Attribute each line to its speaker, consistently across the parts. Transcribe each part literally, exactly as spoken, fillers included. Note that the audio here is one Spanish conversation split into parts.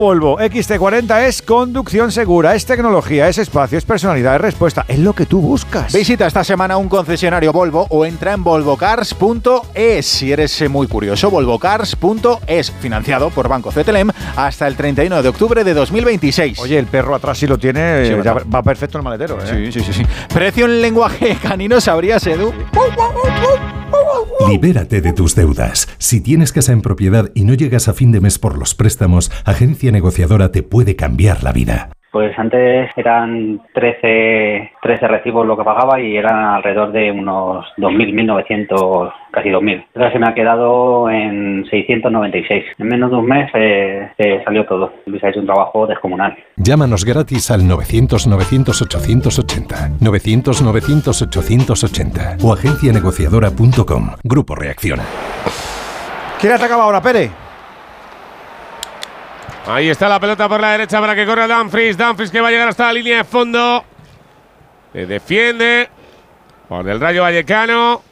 Speaker 1: Volvo equis ce cuarenta es conducción segura, es tecnología, es espacio, es personalidad, es respuesta, es lo que tú buscas.
Speaker 2: Visita esta semana un concesionario Volvo o entra en volvo cars punto es si eres muy curioso. volvo cars punto es, financiado por Banco C T L M hasta el treinta y uno de octubre de dos mil veintiséis.
Speaker 1: Oye, el perro atrás sí lo tiene,
Speaker 2: sí,
Speaker 1: ya va perfecto el maletero, ¿eh?
Speaker 2: Sí, sí, sí, sí. Precio en lenguaje canino, ¿sabrías, Edu?
Speaker 3: Libérate de tus deudas. Si tienes casa en propiedad y no llegas a fin de mes por los préstamos, Agencia Negociadora te puede cambiar la vida.
Speaker 4: Pues antes eran trece, trece recibos lo que pagaba y eran alrededor de unos dos mil, mil novecientos, casi dos mil. Ahora se me ha quedado en seiscientos noventa y seis. En menos de un mes eh, eh, salió todo. Luis ha hecho un trabajo descomunal.
Speaker 3: Llámanos gratis al novecientos, novecientos, ochocientos ochenta, novecientos, novecientos, ochocientos ochenta o agencia negociadora punto com. Grupo Reacciona.
Speaker 1: ¿Quién atacaba ahora, Pere?
Speaker 5: Ahí está la pelota por la derecha para que corra Dumfries. Dumfries que va a llegar hasta la línea de fondo. Le defiende por el Rayo Vallecano.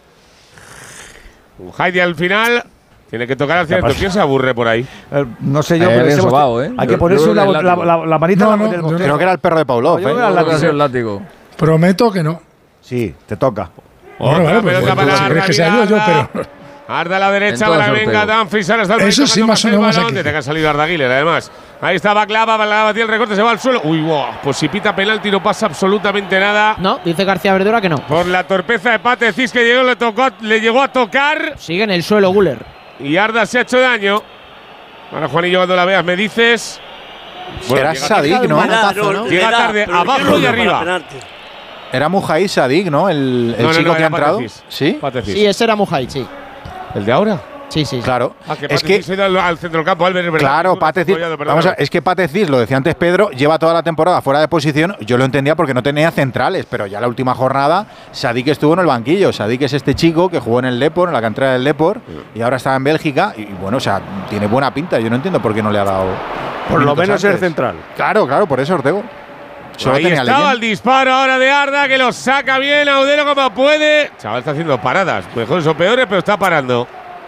Speaker 5: Un Heidi al final. Tiene que tocar al centro. ¿Quién se aburre por ahí?
Speaker 1: Eh, no sé yo,
Speaker 6: eh,
Speaker 1: pero
Speaker 6: sobao, ¿eh?
Speaker 1: hay que ponerse la, la, la, la manita
Speaker 7: no,
Speaker 1: en
Speaker 7: no,
Speaker 1: el
Speaker 7: no,
Speaker 2: Creo que era el perro de Pavlov,
Speaker 1: no,
Speaker 2: ¿eh?
Speaker 1: yo era el
Speaker 6: el látigo.
Speaker 7: Prometo que no.
Speaker 1: Sí, te toca.
Speaker 7: Bueno, vale, pues,
Speaker 5: pelota
Speaker 7: pues,
Speaker 5: para
Speaker 7: si quieres que sea
Speaker 5: Arda,
Speaker 7: yo, yo, pero...
Speaker 5: Arda a la derecha,
Speaker 6: En todo
Speaker 5: para
Speaker 6: el
Speaker 5: venga
Speaker 6: sorteo.
Speaker 5: Dumfries. Ahora está el
Speaker 7: Eso sí, más o menos aquí.
Speaker 5: Donde tenga salido Arda Güler, además. Ahí está Baklava, Baklava tiene el recorte, se va al suelo. Uy, wow, pues si pita penalti no pasa absolutamente nada.
Speaker 8: No, dice García Verdura que no.
Speaker 5: Por la torpeza de Pate Cis que llegó, le, tocó, le llegó a tocar.
Speaker 8: Sigue en el suelo Güler.
Speaker 5: Y Arda se ha hecho daño. Ahora, Juanillo, cuando la veas, me dices.
Speaker 2: Era
Speaker 5: llega-
Speaker 2: Sadik, ¿no?
Speaker 8: Manotazo, ¿no?
Speaker 5: Llega tarde, abajo y arriba.
Speaker 2: Era Mujair Sadik, ¿no? El, el
Speaker 5: No, no,
Speaker 2: chico
Speaker 5: no,
Speaker 2: que
Speaker 5: era
Speaker 2: ha entrado.
Speaker 5: Pate Cis.
Speaker 2: ¿Sí?
Speaker 5: Pate Cis.
Speaker 8: Sí, ese era Mujay, sí.
Speaker 5: ¿El de ahora?
Speaker 8: Sí, sí. sí.
Speaker 2: Claro.
Speaker 5: Ah, que
Speaker 2: es
Speaker 5: Pate
Speaker 2: que
Speaker 5: Cis ha ido al, al centro del campo, Albert, es verdad.
Speaker 2: Claro,
Speaker 5: Tú,
Speaker 2: Pate Cis,
Speaker 5: Collado, perdóname.
Speaker 2: vamos a, es que Pate Cis, lo decía antes Pedro, lleva toda la temporada fuera de posición. Yo lo entendía porque no tenía centrales, pero ya la última jornada Sadik estuvo en el banquillo. Sadik es este chico que jugó en el Depor, en la cantera del Depor, y ahora está en Bélgica. Y bueno, o sea, tiene buena pinta. Yo no entiendo por qué no le ha dado.
Speaker 9: Por lo
Speaker 2: minutos
Speaker 9: menos es
Speaker 2: antes.
Speaker 9: central.
Speaker 2: Claro, claro, por eso Ortego. Solo
Speaker 5: Ahí
Speaker 2: tenía
Speaker 5: estaba
Speaker 2: leyenda.
Speaker 5: el disparo ahora de Arda, que lo saca bien Audero como puede. Chaval está haciendo paradas, mejores o peores, pero está parando.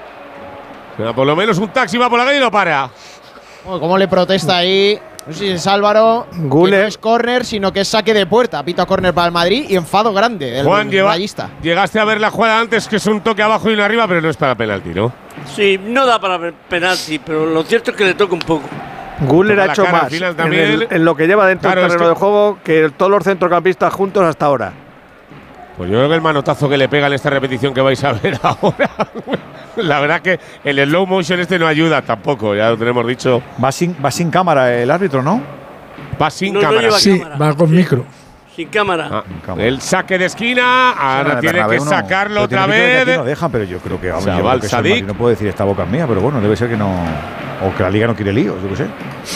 Speaker 5: O sea, por lo menos un taxi va por la calle y lo para.
Speaker 8: Oh, ¿Cómo le protesta ahí? No sé si es Álvaro.
Speaker 9: Güler.
Speaker 8: Que no es córner, sino que es saque de puerta. Pito córner para el Madrid y enfado grande del
Speaker 5: Juan, lleva,
Speaker 8: rayista.
Speaker 5: llegaste a ver la jugada antes, que es un toque abajo y uno arriba, pero no es para penalti, ¿no?
Speaker 10: Sí, no da para penalti, pero lo cierto es que le toca un poco.
Speaker 9: Guller
Speaker 5: Toca
Speaker 9: ha
Speaker 5: la
Speaker 9: hecho
Speaker 5: cara al
Speaker 9: más
Speaker 5: final
Speaker 9: en,
Speaker 5: también.
Speaker 9: el- en lo que lleva dentro
Speaker 5: Claro,
Speaker 9: del
Speaker 5: es
Speaker 9: terreno
Speaker 5: que-
Speaker 9: de juego que todos los centrocampistas juntos hasta ahora.
Speaker 5: Pues yo creo que el manotazo que le pega en esta repetición que vais a ver ahora, la verdad que el slow motion este no ayuda tampoco, ya lo tenemos dicho.
Speaker 1: Va sin, va sin cámara el árbitro, ¿no?
Speaker 5: Va sin
Speaker 10: No, no
Speaker 5: cámara.
Speaker 10: lleva
Speaker 7: Sí,
Speaker 10: cámara.
Speaker 7: va con
Speaker 10: Sí.
Speaker 7: micro.
Speaker 10: Sin cámara.
Speaker 5: Ah,
Speaker 1: cámara.
Speaker 5: el saque de esquina, ahora
Speaker 2: de
Speaker 5: tiene que
Speaker 2: Bernabéu no.
Speaker 5: sacarlo
Speaker 1: Pero
Speaker 5: otra
Speaker 1: tiene pinta de que
Speaker 5: vez.
Speaker 1: aquí no dejan, pero yo creo que, vamos, yo
Speaker 5: Chaval,
Speaker 1: creo que es el
Speaker 5: Sadik.
Speaker 1: Madrid. No puedo decir esta boca es mía, pero bueno, debe ser que no. O que la liga no quiere líos, yo qué sé.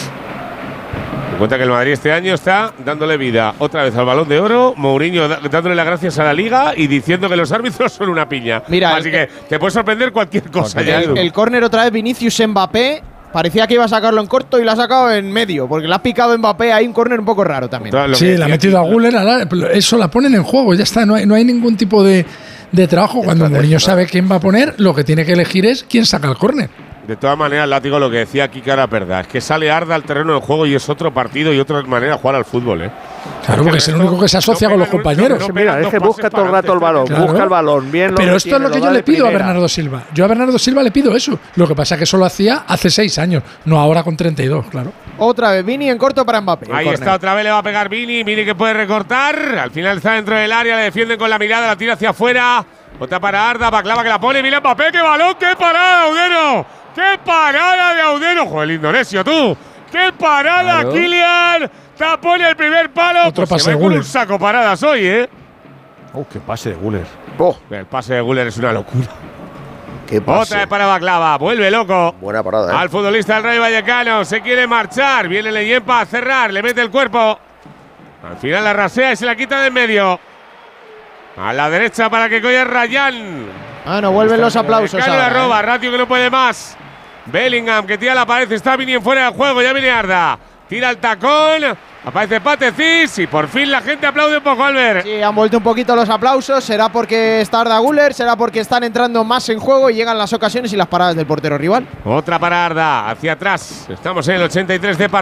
Speaker 5: Me cuenta que el Madrid este año está dándole vida otra vez al Balón de Oro, Mourinho da- dándole las gracias a la Liga y diciendo que los árbitros son una piña.
Speaker 8: Mira,
Speaker 5: así
Speaker 8: el-
Speaker 5: que te puede sorprender cualquier cosa. ya, Edu.
Speaker 8: El, el córner otra vez Vinicius Mbappé. Parecía que iba a sacarlo en corto y lo ha sacado en medio, porque le ha picado Mbappé ahí un córner un poco raro también.
Speaker 5: Todo lo
Speaker 7: Sí,
Speaker 5: que
Speaker 7: la ha
Speaker 5: decía
Speaker 7: metido a
Speaker 5: aquí,
Speaker 7: Güler, al área, eso la ponen en juego, ya está, no hay, no hay ningún tipo de, de trabajo. Cuando Mourinho sabe quién va a poner, lo que tiene que elegir es quién saca el córner.
Speaker 5: De todas maneras, Látigo, lo que decía aquí que era verdad, es que sale Arda al terreno del juego y es otro partido y otra manera de jugar al fútbol, ¿eh?
Speaker 7: Claro, porque es el único que se asocia con los compañeros.
Speaker 5: no
Speaker 9: Sí, mira, es que busca todo el rato el balón,
Speaker 7: Claro.
Speaker 9: busca el balón, bien lo
Speaker 7: Pero esto es
Speaker 9: retiene,
Speaker 7: lo que yo
Speaker 9: da
Speaker 7: le
Speaker 9: de
Speaker 7: pido a
Speaker 9: primera.
Speaker 7: Bernardo Silva. Yo a Bernardo Silva le pido eso. Lo que pasa es que eso lo hacía hace seis años, no ahora con treinta y dos, claro.
Speaker 8: Otra vez Vini en corto para Mbappé. el
Speaker 5: Ahí
Speaker 8: córner.
Speaker 5: está, otra vez le va a pegar Vini. Vini que puede recortar. Al final está dentro del área, le defienden con la mirada, la tira hacia afuera. Otra para Arda, Baklava que la pone. Mira Mbappé, qué balón, qué parada, Audero. ¡Qué parada de Audero! ¡Joder, el indonesio, tú! ¡Qué parada,
Speaker 6: Claro.
Speaker 5: Kylian! Tapón el primer palo.
Speaker 7: Otro
Speaker 5: Pues
Speaker 7: pase
Speaker 5: se
Speaker 7: de
Speaker 5: va con
Speaker 7: Güler.
Speaker 5: un saco paradas hoy, ¿eh?
Speaker 1: ¡Oh, qué pase de Güler!
Speaker 9: Oh,
Speaker 5: El pase de Güler es una locura.
Speaker 9: qué pase.
Speaker 5: Otra vez para Baklava. Vuelve loco.
Speaker 9: Buena parada, ¿eh?
Speaker 5: Al futbolista del Rayo Vallecano. Se quiere marchar. Viene Leyenpa a cerrar. Le mete el cuerpo. Al final la rasea y se la quita de en medio. A la derecha para que coja Rayán.
Speaker 8: Ah, no, vuelven los aplausos.
Speaker 5: Cano la
Speaker 8: ahora,
Speaker 5: roba.
Speaker 8: ¿eh?
Speaker 5: Ratio que no puede más. Bellingham que tira la pared. Está Vini en fuera del juego. Ya viene Arda. Tira el tacón. Aparece Pate Cis. Y por fin la gente aplaude un poco, Albert.
Speaker 8: Sí, han vuelto un poquito los aplausos. ¿Será porque está Arda Güler? ¿Será porque están entrando más en juego y llegan las ocasiones y las paradas del portero rival?
Speaker 5: Otra para Arda. Hacia atrás. Estamos en el ochenta y tres de partido.